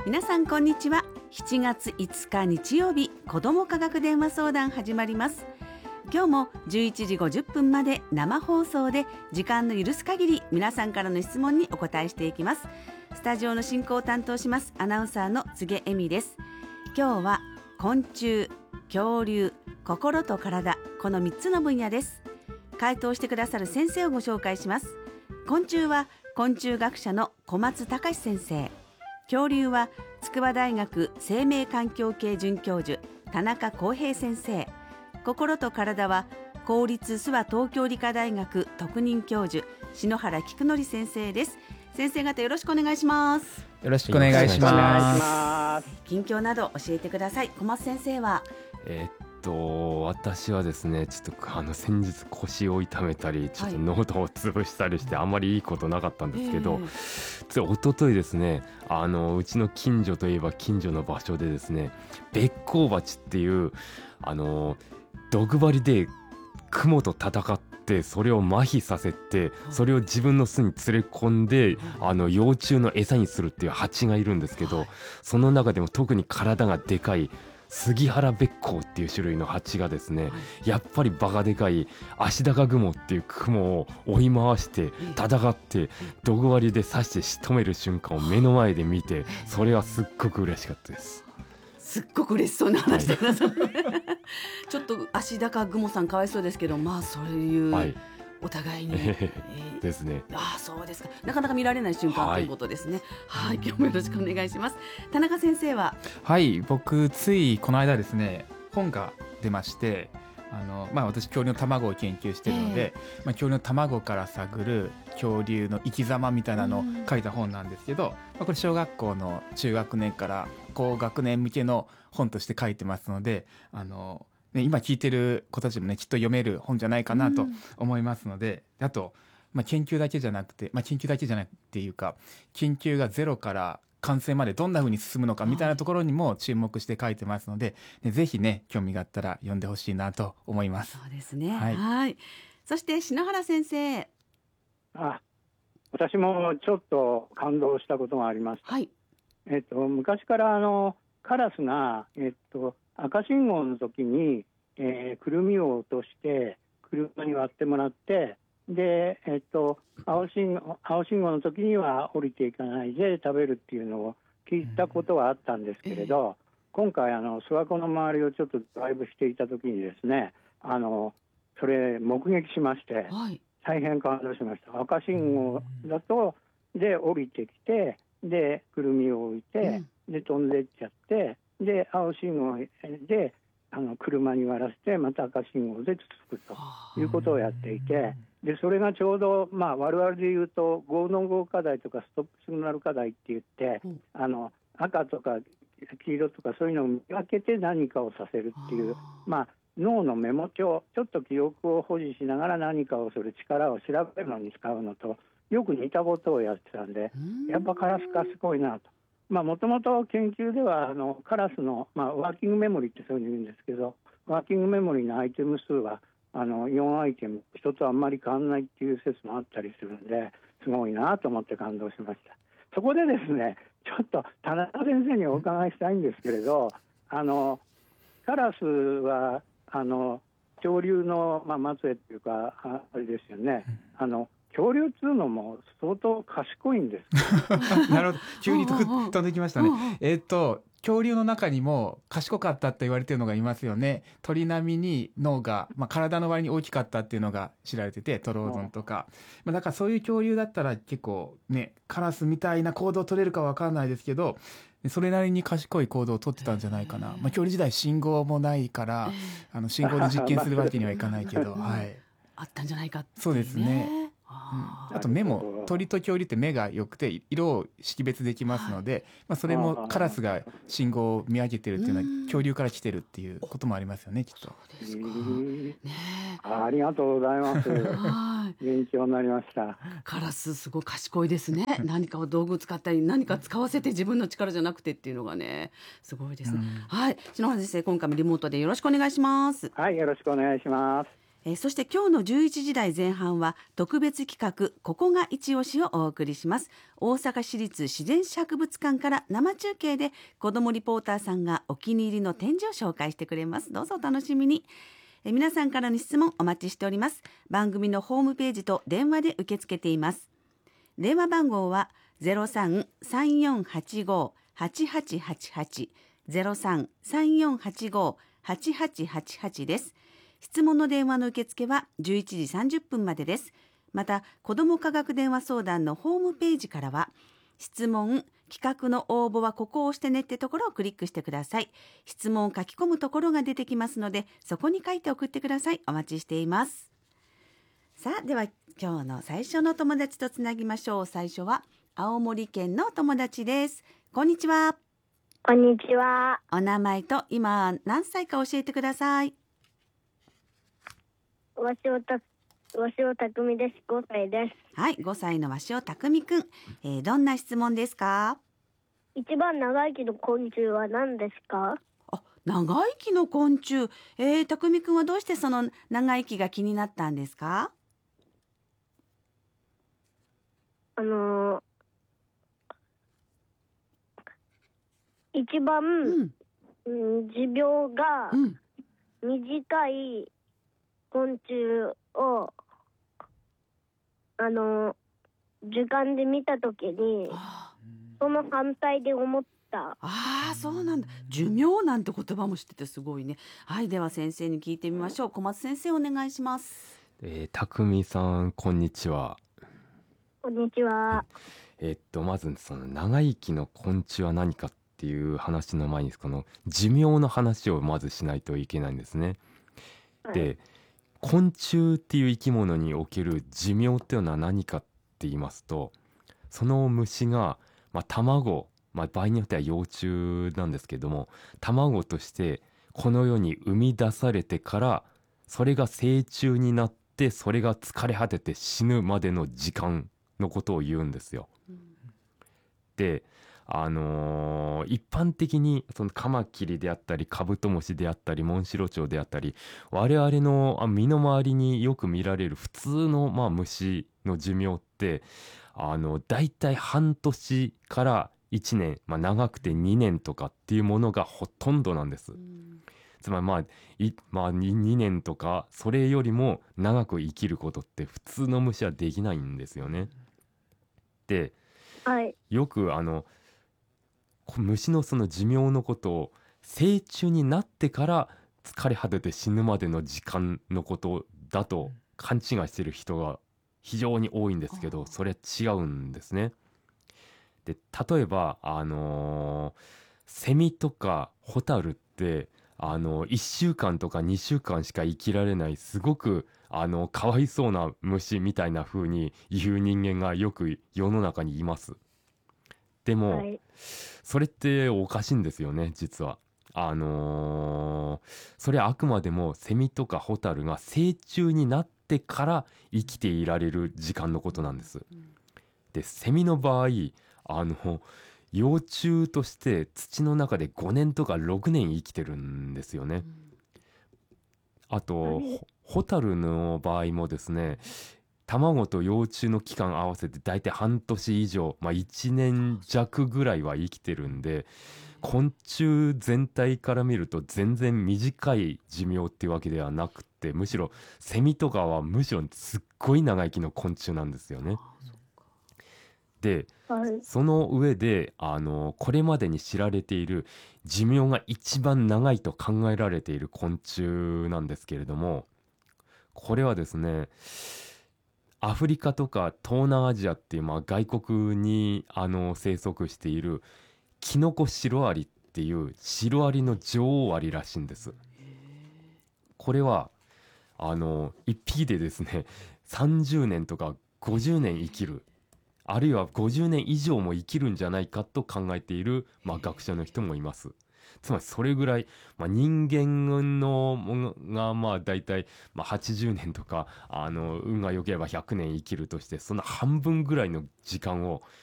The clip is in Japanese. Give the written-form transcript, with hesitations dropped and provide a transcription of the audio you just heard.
皆さんこんにちは。7月5日日曜日、子ども科学電話相談始まります。今日も11時50分まで生放送で、時間の許す限り皆さんからの質問にお答えしていきます。スタジオの進行を担当しますアナウンサーの柘恵美です。今日は昆虫、恐竜、心と体、この3つの分野です。回答してくださる先生をご紹介します。昆虫は昆虫学者の小松隆先生、恐竜は筑波大学生命環境系准教授田中康平先生、心と体は公立諏訪東京理科大学特任教授篠原菊則先生です。先生方よろしくお願いします。 よろしくお願いします。 近況など教えてください。小松先生は私はですね、ちょっと先日腰を痛めたり、ちょっと喉を潰したりして、あんまりいいことなかったんですけど、一昨日ですね、うちの近所といえば近所の場所でですね、ベッコウバチっていう毒針でクモと戦って、それを麻痺させて、それを自分の巣に連れ込んで幼虫の餌にするっていう蜂がいるんですけど、その中でも特に体がでかいスギハラベッコウっていう種類の蜂がですね、やっぱりバカでかいアシダカグモっていうクモを追い回して戦って、毒針で刺して仕留める瞬間を目の前で見て、それはすっごく嬉しかったです。 すっごく嬉しそうな話でください、ちょっとアシダカグモさんかわいそうですけど、そういうお互いに、 ですね。 そうですか。なかなか見られない瞬間ということですね。今日もよろしくお願いします。田中先生は。 僕ついこの間ですね、本が出まして、私恐竜の卵を研究しているので、恐竜の卵から探る恐竜の生き様みたいなのを書いた本なんですけど、これ小学校の中学年から高学年向けの本として書いてますので、今聞いてる子たちもね、きっと読める本じゃないかなと思いますので、あと、研究だけじゃなくて、研究だけじゃなくていうか、研究がゼロから完成までどんな風に進むのかみたいなところにも注目して書いてますので、ぜひね、興味があったら読んでほしいなと思います。 そうですね。そして篠原先生。 私もちょっと感動したことがありました。昔からカラスが、赤信号の時に、くるみを落として車に割ってもらって、で、青信号の時には降りていかないで食べるっていうのを聞いたことはあったんですけれど、今回諏訪湖の周りをちょっとドライブしていた時にですね、それ目撃しまして、大変感動しました。赤信号だとで降りてきて、でくるみを置いて、で飛んでっちゃって、で青信号で車に割らせて、また赤信号でつつくということをやっていて、でそれがちょうど、我々でいうと5の5課題とかストップシグナル課題って言って、赤とか黄色とかそういうのを見分けて何かをさせるっていう、脳のメモ帳、ちょっと記憶を保持しながら何かをする力を調べるのに使うのとよく似たことをやってたんで、やっぱカラス賢いなと。もともと研究ではカラスの、ワーキングメモリってそういうふうに言うんですけど、ワーキングメモリのアイテム数は4アイテム一つあんまり変わらないっていう説もあったりするんで、すごいなと思って感動しました。そこでですね、ちょっと田中先生にお伺いしたいんですけれど、カラスは恐竜の、末裔っていうかあれですよね、恐竜っていうのも相当賢いんですなるほど、急に飛んできましたね。恐竜の中にも賢かったって言われてるのがいますよね。鳥並みに脳が、体の割に大きかったっていうのが知られてて、トロオゾンとか、だからそういう恐竜だったら結構ね、カラスみたいな行動を取れるか分かんないですけど、それなりに賢い行動を取ってたんじゃないかな。恐竜時代信号もないから、信号で実験するわけにはいかないけど、 あったんじゃないかっていうね。 そうですね。あと目も、鳥と恐竜って目が良くて色を識別できますので、それもカラスが信号を見上げてるっていうのは恐竜から来てるっていうこともありますよね、きっと。 そうですか、 ありがとうございます勉強になりました。 カラスすごい賢いですね。何かを道具使ったり何か使わせて自分の力じゃなくてっていうのがね、すごいですね。篠原先生、今回もリモートでよろしくお願いします。 よろしくお願いします。 そして今日の11時台前半は特別企画ここが一押しをお送りします。大阪市立自然史博物館から生中継で子どもリポーターさんがお気に入りの展示を紹介してくれます。どうぞお楽しみに。皆さんからの質問お待ちしております。番組のホームページと電話で受け付けています。電話番号は 03-3485-8888 03-3485-8888 です。質問の電話の受付は11時30分までです。また、子ども科学電話相談のホームページからは、質問、企画の応募はここを押してねってところをクリックしてください。質問を書き込むところが出てきますので、そこに書いて送ってください。お待ちしています。さあ、では今日の最初の友達とつなぎましょう。最初は青森県の友達です。こんにちは。 こんにちは。 お名前と今何歳か教えてください。 鷲尾匠です。5歳です。 はい、5歳の鷲尾匠くん、どんな質問ですか？ 一番長生きの昆虫は何ですか？ 長生きの昆虫、匠くんはどうしてその長生きが気になったんですか？ 一番、寿命が短い昆虫を図鑑で見たときにその反対で思った。 そうなんだ。寿命なんて言葉も知っててすごいね。はい、では先生に聞いてみましょう。小松先生お願いします。 匠さんこんにちは。 こんにちは。 まずその長生きの昆虫は何かっていう話の前にこの寿命の話をまずしないといけないんですね。で、昆虫っていう生き物における寿命っていうのは何かって言いますと、その虫が、卵、場合によっては幼虫なんですけども、卵としてこの世に生み出されてからそれが成虫になってそれが疲れ果てて死ぬまでの時間のことを言うんですよ。で、一般的にそのカマキリであったりカブトムシであったりモンシロチョウであったり我々の身の回りによく見られる普通の虫の寿命ってだいたい半年から1年、長くて2年とかっていうものがほとんどなんです。つまり2年とかそれよりも長く生きることって普通の虫はできないんですよね。で、よく虫のその寿命のことを成虫になってから疲れ果てて死ぬまでの時間のことだと勘違いしてる人が非常に多いんですけど、それは違うんですね。で、例えばセミとかホタルって1週間とか2週間しか生きられないすごくかわいそうな虫みたいな風に言う人間がよく世の中にいます。でも、それっておかしいんですよね、実は。それはあくまでもセミとかホタルが成虫になってから生きていられる時間のことなんです。で、セミの場合幼虫として土の中で5年とか6年生きてるんですよね。あとホタルの場合もですね、卵と幼虫の期間合わせてだいたい半年以上、1年弱ぐらいは生きてるんで、昆虫全体から見ると全然短い寿命っていうわけではなくて、むしろセミとかはむしろすっごい長生きの昆虫なんですよね。で、その上でこれまでに知られている寿命が一番長いと考えられている昆虫なんですけれども、これはですね、アフリカとか東南アジアっていう外国に生息しているキノコシロアリっていうシロアリの女王アリらしいんです。これは一匹でですね30年とか50年生きる、あるいは50年以上も生きるんじゃないかと考えている、学者の人もいます。つまりそれぐらい、人間のがだいたい80年とか運が良ければ100年生きるとして、その半分ぐらいの時間を